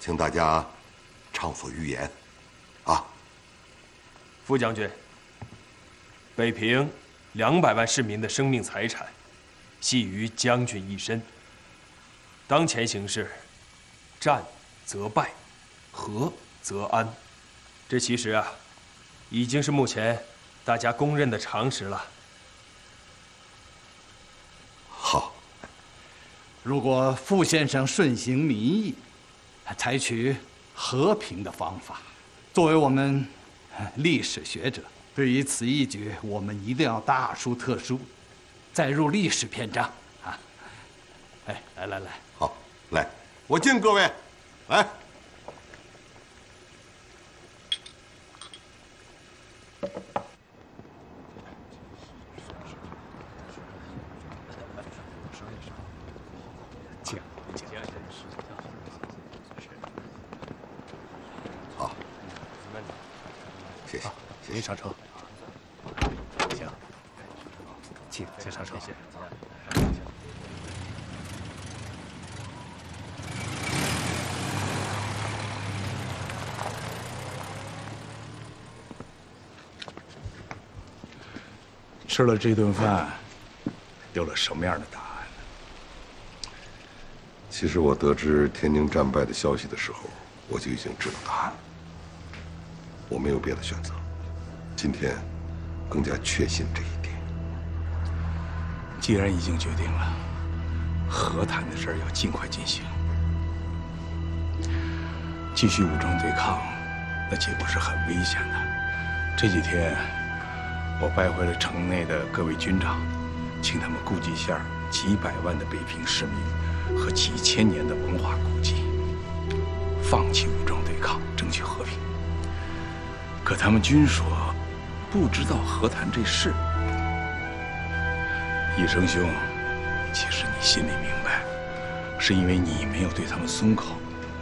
请大家畅所欲言，啊！ 副将军，北平200万市民的生命财产，系于将军一身。当前形势，战则败，和则安，这其实啊，已经是目前大家公认的常识了。 好， 如果傅先生顺行民意，采取和平的方法，作为我们历史学者，对于此一举，我们一定要大书特书，载入历史篇章啊！哎，来， 好，来，我敬各位，来。好，谢谢， 您上车。行，请上车。谢谢。吃了这顿饭，有了什么样的答案？ 其实我得知天津战败的消息的时候，我就已经知道答案了。我没有别的选择，今天更加确信这一点。 既然已经决定了，和谈的事儿要尽快进行。继续武装对抗，那结果是很危险的。这几天，我拜会了城内的各位军长，请他们顾及一下几百万的北平市民和几千年的文化古迹，放弃武装对抗，争取和平。可他们均说，不知道和谈这事。义生兄，其实你心里明白，是因为你没有对他们松口。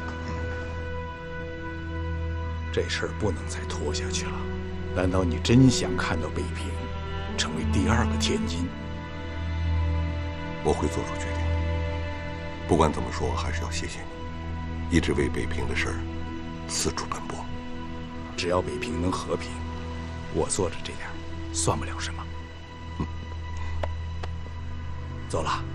这事儿不能再拖下去了。难道你真想看到北平成为第2个天津？ 我会做出决定的。不管怎么说，还是要谢谢你，一直为北平的事儿四处奔波。 只要北平能和平，我做着这点算不了什么。走了。